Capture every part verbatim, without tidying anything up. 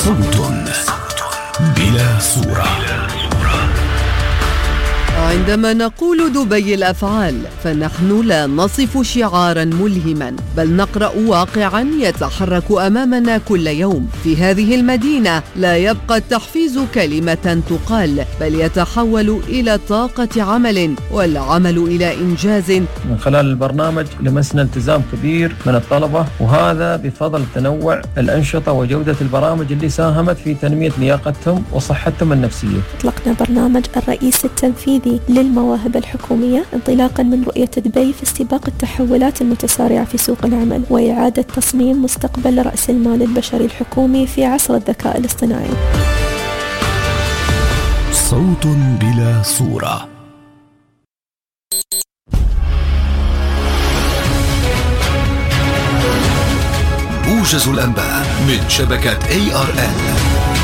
صوت بلا صورة. عندما نقول دبي الأفعال فنحن لا نصف شعاراً ملهماً، بل نقرأ واقعاً يتحرك أمامنا كل يوم. في هذه المدينة لا يبقى التحفيز كلمة تقال، بل يتحول إلى طاقة عمل، والعمل إلى إنجاز. من خلال البرنامج لمسنا التزام كبير من الطلبة، وهذا بفضل تنوع الأنشطة وجودة البرامج اللي ساهمت في تنمية لياقتهم وصحتهم النفسية. أطلقنا برنامج الرئيس التنفيذي للمواهب الحكومية انطلاقا من رؤية دبي في استباق التحولات المتسارعة في سوق العمل، وإعادة تصميم مستقبل رأس المال البشري الحكومي في عصر الذكاء الاصطناعي. صوت بلا صورة. موجز الأنباء من شبكة إيه آر إن.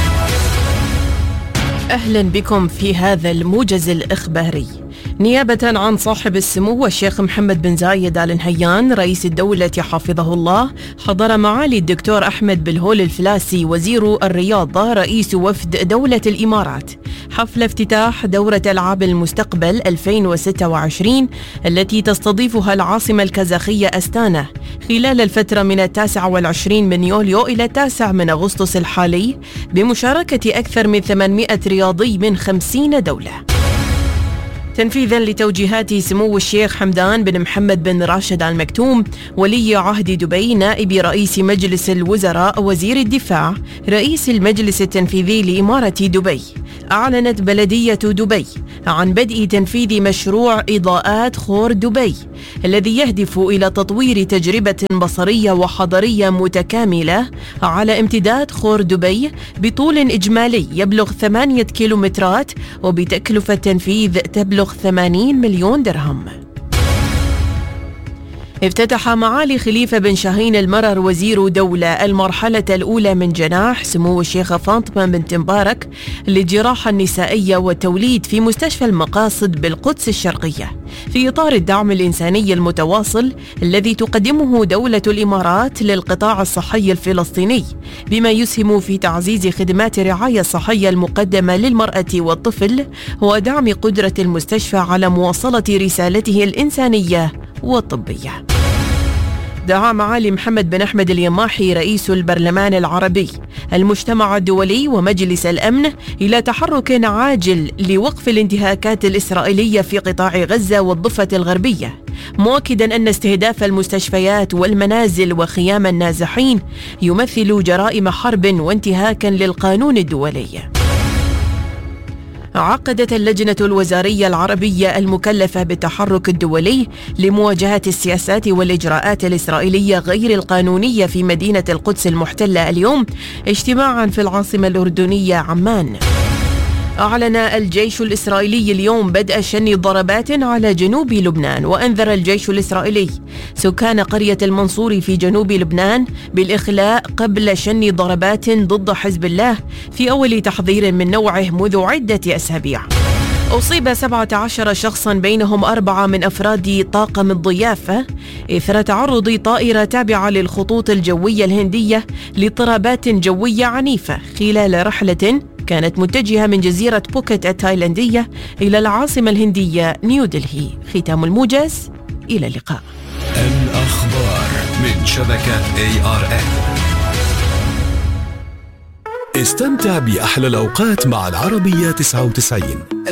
أهلا بكم في هذا الموجز الإخباري. نيابة عن صاحب السمو الشيخ محمد بن زايد آل نهيان رئيس الدولة حفظه الله، حضر معالي الدكتور أحمد بالهول الفلاسي وزير الرياضة رئيس وفد دولة الإمارات حفل افتتاح دورة ألعاب المستقبل ألفين وستة وعشرين التي تستضيفها العاصمة الكازاخية أستانا خلال الفترة من التاسع والعشرين من يوليو إلى التاسع من أغسطس الحالي، بمشاركة أكثر من ثمانمائة رياضي من خمسين دولة. تنفيذا لتوجيهات سمو الشيخ حمدان بن محمد بن راشد آل مكتوم ولي عهد دبي نائب رئيس مجلس الوزراء وزير الدفاع رئيس المجلس التنفيذي لإمارة دبي، أعلنت بلدية دبي عن بدء تنفيذ مشروع إضاءات خور دبي الذي يهدف إلى تطوير تجربة بصرية وحضرية متكاملة على امتداد خور دبي بطول إجمالي يبلغ ثمانية كيلومترات وبتكلفة تنفيذ تبلغ ثمانين مليون درهم. افتتح معالي خليفة بن شاهين المرر وزير دولة المرحلة الأولى من جناح سمو الشيخة فاطمة بنت مبارك للجراحة النسائية والتوليد في مستشفى المقاصد بالقدس الشرقية، في إطار الدعم الإنساني المتواصل الذي تقدمه دولة الإمارات للقطاع الصحي الفلسطيني، بما يسهم في تعزيز خدمات الرعاية الصحية المقدمة للمرأة والطفل ودعم قدرة المستشفى على مواصلة رسالته الإنسانية والطبية. دعا معالي محمد بن أحمد اليماحي رئيس البرلمان العربي المجتمع الدولي ومجلس الأمن إلى تحرك عاجل لوقف الانتهاكات الإسرائيلية في قطاع غزة والضفة الغربية، مؤكدا أن استهداف المستشفيات والمنازل وخيام النازحين يمثل جرائم حرب وانتهاكا للقانون الدولي. عقدت اللجنة الوزارية العربية المكلفة بالتحرك الدولي لمواجهة السياسات والإجراءات الإسرائيلية غير القانونية في مدينة القدس المحتلة اليوم اجتماعا في العاصمة الأردنية عمان. أعلن الجيش الإسرائيلي اليوم بدء شن ضربات على جنوب لبنان، وأنذر الجيش الإسرائيلي سكان قرية المنصور في جنوب لبنان بالإخلاء قبل شن ضربات ضد حزب الله في أول تحذير من نوعه منذ عدة أسابيع. أصيب سبعة عشر شخصا بينهم أربعة من أفراد طاقم الضيافة إثر تعرض طائرة تابعة للخطوط الجوية الهندية لاضطرابات جوية عنيفة خلال رحلة كانت متجهة من جزيرة بوكيت التايلاندية إلى العاصمة الهندية نيودلهي. ختام الموجز، إلى اللقاء. الأخبار من شبكة إيه آر إن. استمتع بأحلى الأوقات مع العربية تسعة وتسعين.